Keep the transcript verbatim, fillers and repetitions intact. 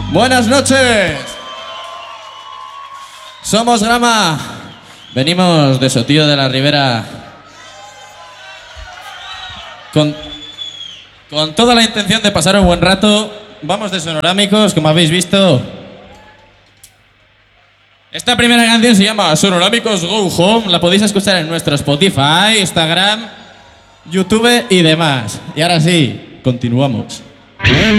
Buenas noches. Somos Grama. Venimos de Sotillo de la Ribera con, con toda la intención de pasar un buen rato. Vamos de sonorámicos, como habéis visto. Esta primera canción se llama Sonorámicos Go Home. La podéis escuchar en nuestro Spotify, Instagram, YouTube y demás. Y ahora sí, continuamos.